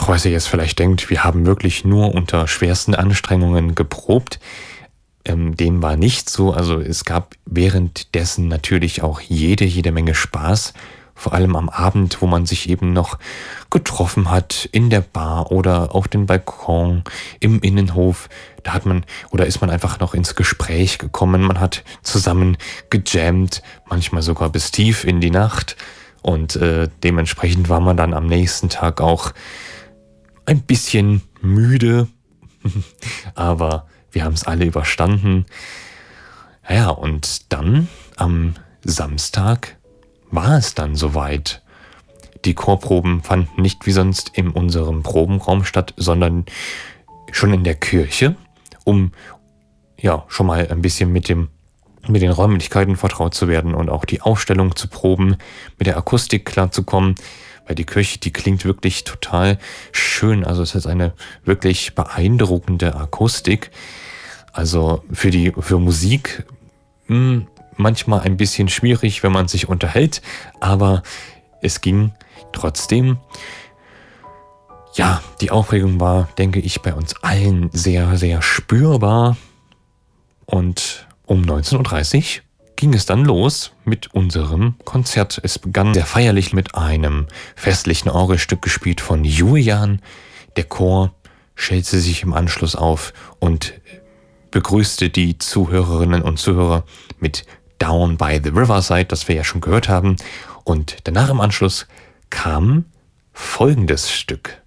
Doch was ihr jetzt vielleicht denkt, wir haben wirklich nur unter schwersten Anstrengungen geprobt, dem war nicht so. Also es gab währenddessen natürlich auch jede Menge Spaß. Vor allem am Abend, wo man sich eben noch getroffen hat in der Bar oder auf dem Balkon, im Innenhof. Da ist man einfach noch ins Gespräch gekommen. Man hat zusammen gejammt, manchmal sogar bis tief in die Nacht. Und dementsprechend war man dann am nächsten Tag auch ein bisschen müde. Aber wir haben es alle überstanden. Ja, und dann am Samstag war es dann soweit. Die Chorproben fanden nicht wie sonst in unserem Probenraum statt, sondern schon in der Kirche, um ja schon mal ein bisschen mit den Räumlichkeiten vertraut zu werden und auch die Ausstellung zu proben, mit der Akustik klarzukommen, weil die Kirche, die klingt wirklich total schön. Also es ist eine wirklich beeindruckende Akustik. Also für Musik manchmal ein bisschen schwierig, wenn man sich unterhält, aber es ging trotzdem. Ja, die Aufregung war, denke ich, bei uns allen sehr, sehr spürbar. Und um 19:30 Uhr ging es dann los mit unserem Konzert. Es begann sehr feierlich mit einem festlichen Orgelstück gespielt von Julian. Der Chor stellte sich im Anschluss auf und begrüßte die Zuhörerinnen und Zuhörer mit Down by the Riverside, das wir ja schon gehört haben. Und danach im Anschluss kam folgendes Stück.